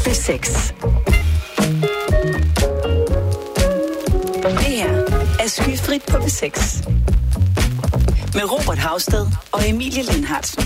P6. Det her er Skyfrit på P6. Med Robert Hausted og Emilie Lindhartsen.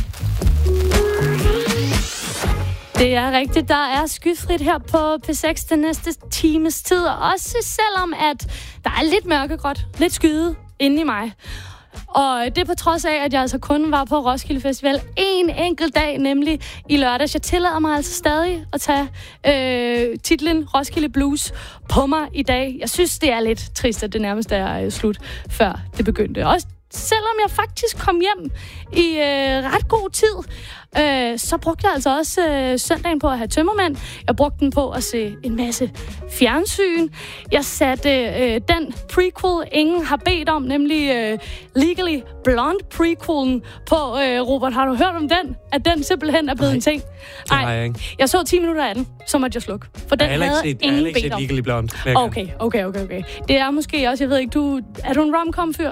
Det er rigtigt. Der er skyfrit her på P6 den næste times tid. Også selvom, at der er lidt mørkegråt, lidt skyde inde i mig. Og det er på trods af, at jeg altså kun var på Roskilde Festival en enkelt dag, nemlig i lørdags. Jeg tillader mig altså stadig at tage titlen Roskilde Blues på mig i dag. Jeg synes, det er lidt trist, at det nærmest er slut, før det begyndte. Også selvom jeg faktisk kom hjem i ret god tid, så brugte jeg altså også søndagen på at have tømmermænd. Jeg brugte den på at se en masse fjernsyn. Jeg satte den prequel, ingen har bedt om, nemlig Legally Blonde prequelen på. Robert, har du hørt om den? At den simpelthen er blevet en ting? Nej, jeg så 10 minutter af den, så måtte jeg slukke. For den havde ingen bedt om. Legally Blonde. Okay. Det er måske også, jeg ved ikke, er du en rom-com-fyr?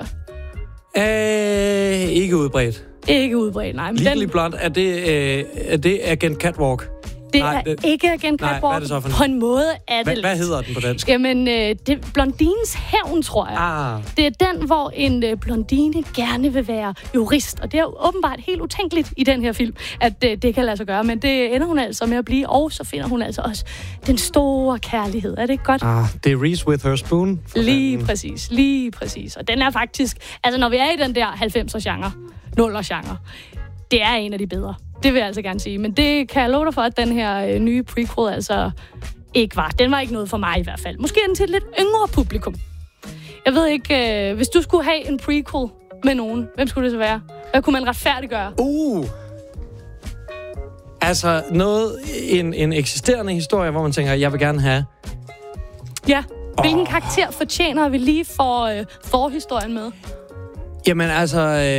Ikke udbredt. Ikke udbredt, nej. Legally Blonde, er det Agent Catwalk? Det er ikke Agent Catwalk. Hvad er det så for en? På en måde er det Hvad hedder den på dansk? Jamen, det er Blondines Hævn, tror jeg. Det er den, hvor en blondine gerne vil være jurist. Og det er jo åbenbart helt utænkeligt i den her film, at det kan lade sig gøre. Men det ender hun altså med at blive, og så finder hun altså også den store kærlighed. Er det ikke godt? Det er Reese Witherspoon. Lige præcis. Og den er faktisk, altså når vi er i den der 90'er-genre, 0'er-genre, det er en af de bedre. Det vil jeg altså gerne sige. Men det kan jeg love dig for, at den her nye prequel altså ikke var. Den var ikke noget for mig i hvert fald. Måske er den til et lidt yngre publikum. Jeg ved ikke, hvis du skulle have en prequel med nogen, hvem skulle det så være? Hvad kunne man retfærdiggøre? Altså en eksisterende historie, hvor man tænker, jeg vil gerne have... Ja, hvilken karakter fortjener vi lige for forhistorien med? Jamen altså...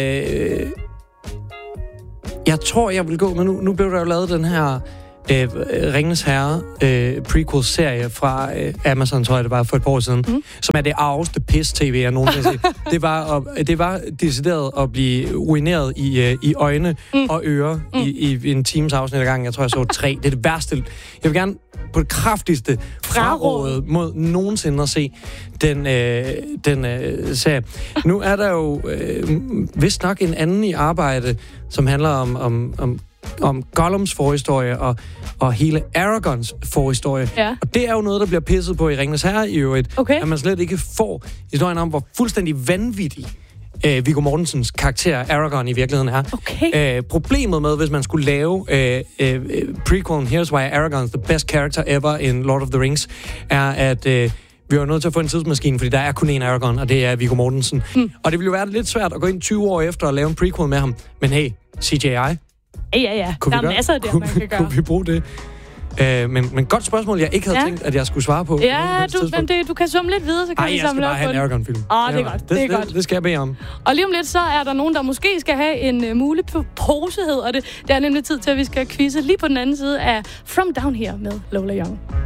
Jeg tror, jeg vil gå, men nu blev der jo lavet den her Ringenes Herre prequel-serie fra Amazon, tror jeg, det var for et par år siden, som er det arveste pis-tv, jeg nogensinde har set. Det var decideret at blive ruineret i øjne og ører i en times afsnit ad gangen. Jeg tror, jeg så 3. Det er det værste. Jeg vil gerne på det kraftigste frarådet mod nogensinde at se den serie. Nu er der jo vist nok en anden i arbejde, som handler om Gollums forhistorie og hele Aragorns forhistorie. Ja. Og det er jo noget, der bliver pisset på i Ringenes Herre i øvrigt. Okay. At man slet ikke får historien om, hvor fuldstændig vanvittig Viggo Mortensens karakter Aragorn i virkeligheden er. Okay. Problemet med, hvis man skulle lave prequelen Here's Why Aragorn's the best character ever in Lord of the Rings, er, at vi er nødt til at få en tidsmaskine, fordi der er kun én Aragorn, og det er Viggo Mortensen. Og det ville jo være lidt svært at gå ind 20 år efter og lave en prequel med ham. Men hey, CGI. Ja. Der er masser af det, man kan gøre. Kunne vi bruge det? Men godt spørgsmål, jeg ikke havde tænkt, at jeg skulle svare på. Ja, du kan summe lidt videre, så kan vi samle op på det. Jeg skal bare have en Aragorn-film. Det er godt. Det skal jeg bede om. Og lige om lidt, så er der nogen, der måske skal have en mulig pose, hedder det. Det er nemlig tid til, at vi skal quizze lige på den anden side af From Down Here med Lola Young.